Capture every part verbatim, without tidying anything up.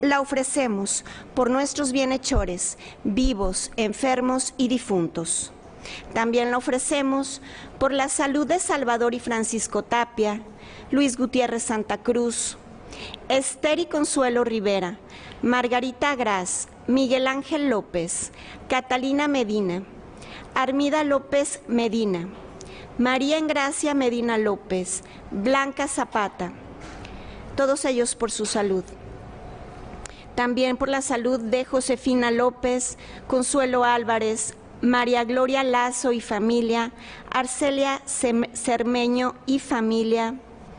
La ofrecemos por nuestros bienhechores, vivos, enfermos y difuntos. También la ofrecemos por la salud de Salvador y Francisco Tapia, Luis Gutiérrez Santa Cruz, Esther y Consuelo Rivera, Margarita Gras, Miguel Ángel López, Catalina Medina, Armida López Medina, María Engracia Medina López, Blanca Zapata, todos ellos por su salud. También por la salud de Josefina López, Consuelo Álvarez, María Gloria Lazo y familia, Arcelia Cermeño y familia,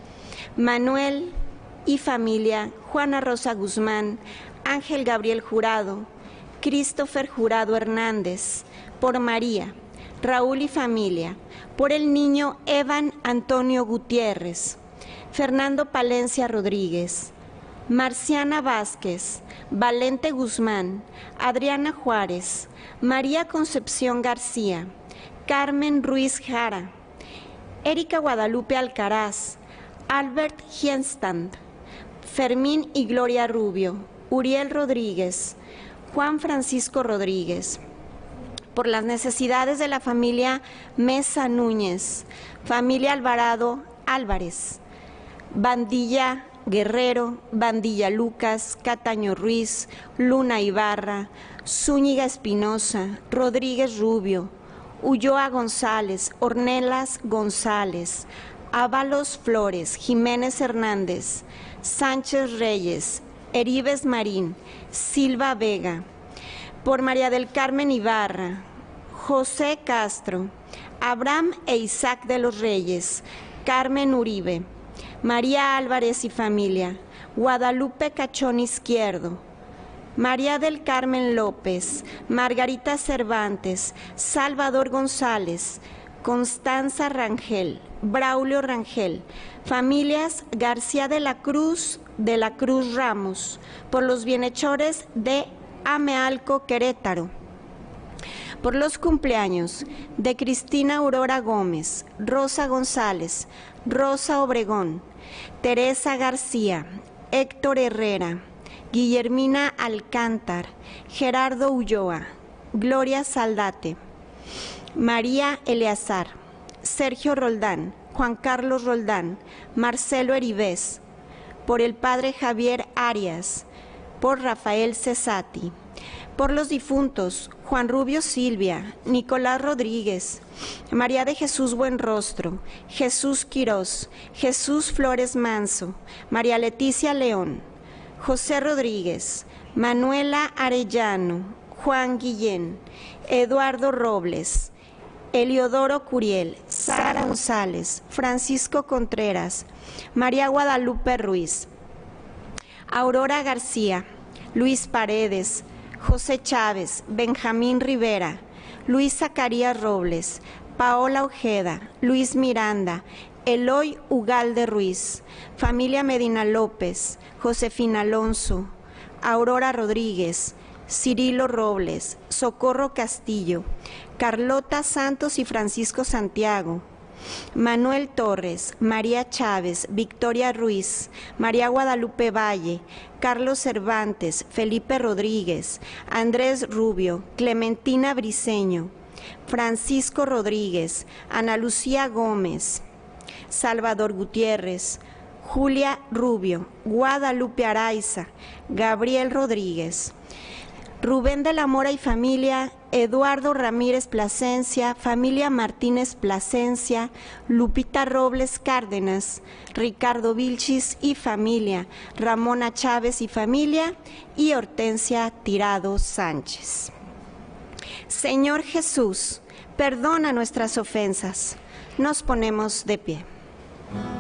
Manuel y familia, Juana Rosa Guzmán, Ángel Gabriel Jurado, Christopher Jurado Hernández, por María, Raúl y familia, por el niño Evan Antonio Gutiérrez, Fernando Palencia Rodríguez, Marciana Vázquez, Valente Guzmán, Adriana Juárez, María Concepción García, Carmen Ruiz Jara, Erika Guadalupe Alcaraz, Albert Hienstand, Fermín y Gloria Rubio, Uriel Rodríguez, Juan Francisco Rodríguez. Por las necesidades de la familia Mesa Núñez, familia Alvarado Álvarez, Bandilla Guerrero, Bandilla Lucas, Cataño Ruiz, Luna Ibarra, Zúñiga Espinosa, Rodríguez Rubio, Ulloa González, Ornelas González, Ábalos Flores, Jiménez Hernández, Sánchez Reyes, Heribes Marín, Silva Vega, por María del Carmen Ibarra, José Castro, Abraham e Isaac de los Reyes, Carmen Uribe, María Álvarez y familia, Guadalupe Cachón Izquierdo, María del Carmen López, Margarita Cervantes, Salvador González, Constanza Rangel, Braulio Rangel, familias García de la Cruz, de la Cruz Ramos, por los bienhechores de Amealco, Querétaro. Por los cumpleaños de Cristina Aurora Gómez, Rosa González, Rosa Obregón, Teresa García, Héctor Herrera, Guillermina Alcántar, Gerardo Ulloa, Gloria Saldate, María Eleazar, Sergio Roldán, Juan Carlos Roldán, Marcelo Heribés, por el padre Javier Arias, por Rafael Cesati, por los difuntos Juan Rubio Silvia, Nicolás Rodríguez, María de Jesús Buenrostro, Jesús Quirós, Jesús Flores Manso, María Leticia León, José Rodríguez, Manuela Arellano, Juan Guillén, Eduardo Robles, Eliodoro Curiel, Sara González, Francisco Contreras, María Guadalupe Ruiz, Aurora García, Luis Paredes, José Chávez, Benjamín Rivera, Luis Zacarías Robles, Paola Ojeda, Luis Miranda, Eloy Ugalde Ruiz, familia Medina López, Josefina Alonso, Aurora Rodríguez, Cirilo Robles, Socorro Castillo, Carlota Santos y Francisco Santiago, Manuel Torres, María Chávez, Victoria Ruiz, María Guadalupe Valle, Carlos Cervantes, Felipe Rodríguez, Andrés Rubio, Clementina Briceño, Francisco Rodríguez, Ana Lucía Gómez, Salvador Gutiérrez, Julia Rubio, Guadalupe Araiza, Gabriel Rodríguez, Rubén de la Mora y familia, Eduardo Ramírez Plasencia, familia Martínez Plasencia, Lupita Robles Cárdenas, Ricardo Vilchis y familia, Ramona Chávez y familia, y Hortensia Tirado Sánchez. Señor Jesús, perdona nuestras ofensas. Nos ponemos de pie.